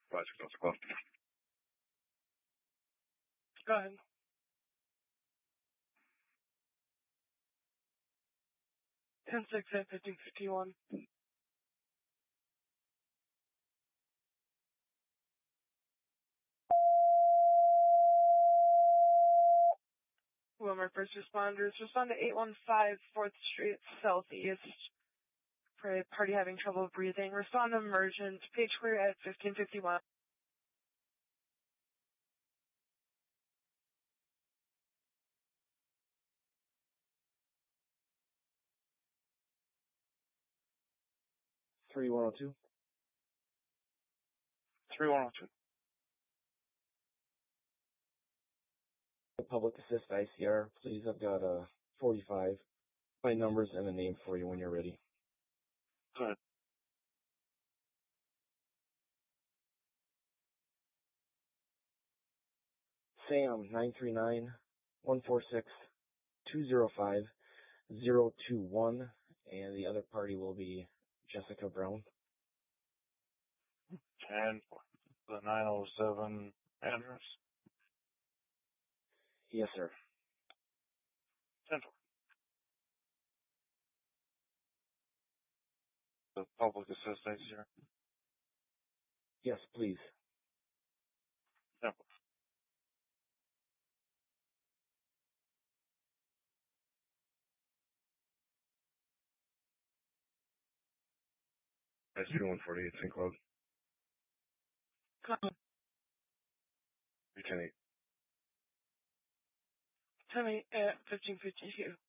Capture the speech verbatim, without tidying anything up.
Project Delta Club. Go ahead. ten six at fifteen fifty-one. Wilmer first responders, respond to eight one five fourth Street Southeast. For a party having trouble breathing. Respond to emergent. Page clear at fifteen fifty-one. three one oh two. three one oh two. Public Assist I C R, please. I've got a uh, forty-five. My numbers and a name for you when you're ready. Go ahead. Sam, nine three nine, one four six, two zero five, zero two one, and the other party will be Jessica Brown. And the nine oh seven address? Yes, sir. Central. The public assist I C R? Yes, please. Central. That's two one forty-eight Saint Cloud. Go ahead. three ten eight. ten eight at fifteen fifty-two.